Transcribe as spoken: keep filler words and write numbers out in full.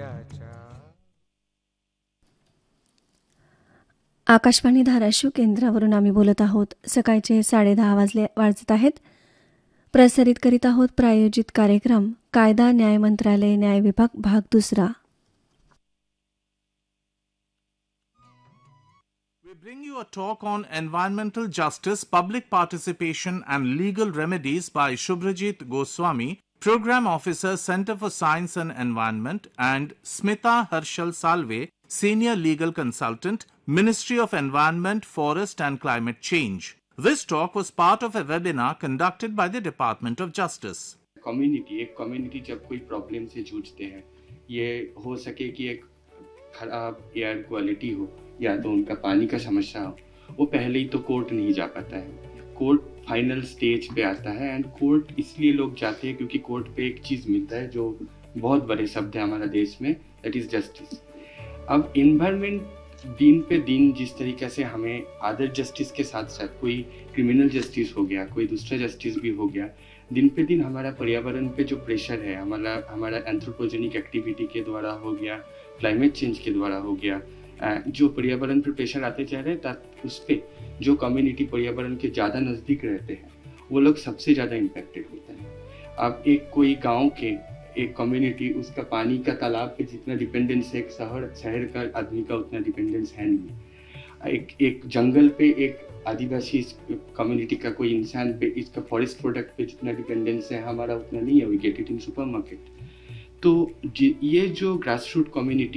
अत्याचार. आकाशवाणी धाराशिव केंद्रावरून आम्ही बोलत आहोत. सकाळचे साडेदहा वाजले वाजत आहेत. प्रसारित करीत आहोत प्रायोजित कार्यक्रम कायदा न्याय मंत्रालय न्याय विभाग भाग दुसरा. We bring you a talk on environmental justice, public participation and legal remedies by Shubhrajit Goswami, Program Officer, Center for Science and Environment, and Smita Harshal Salve, Senior Legal Consultant, Ministry of Environment, Forest and Climate Change. This talk was part of a webinar conducted by the Department of Justice. Community एक community जब कोई problem से जूझते हैं, ये हो सके कि एक खराब एयर क्वालिटी हो या तो उनका पानी का समस्या हो, वो पहले ही तो कोर्ट नहीं जा पाता है. कोर्ट फाइनल स्टेज पे आता है एंड कोर्ट इसलिए लोग जाते हैं क्योंकि कोर्ट पे एक चीज़ मिलता है जो बहुत बड़े शब्द है हमारा देश में, दैट इज़ जस्टिस. अब इन्वायरमेंट दिन पे दिन जिस तरीके से हमें अदर जस्टिस के साथ साथ कोई क्रिमिनल जस्टिस हो गया, कोई दूसरा जस्टिस भी हो गया, दिन पे दिन हमारा पर्यावरण पे जो प्रेशर है, हमारा हमारा एंथ्रोपोजेनिक एक्टिविटी के द्वारा हो गया, क्लाइमेट चेंज के द्वारा हो गया, जो पर्यावरण पर प्रेशर आते जा रहे हैं, उस पर जो कम्युनिटी पर्यावरण के ज़्यादा नज़दीक रहते हैं वो लोग सबसे ज़्यादा इम्पेक्टेड होते हैं. अब एक कोई गाँव के एक कम्युनिटी उसका पानी का तालाब पे जितना डिपेंडेंस है, एक शहर शहर का आदमी का उतना डिपेंडेंस है नहीं. एक एक जंगल पे एक आदिवासी कम्युनिटी का कोई इंसान पे इसका फॉरेस्ट प्रोडक्ट पे जितना डिपेंडेंस है हमारा उतना नहीं है. We get it in supermarket. तो ये जो ग्रास रूट कम्युनिटी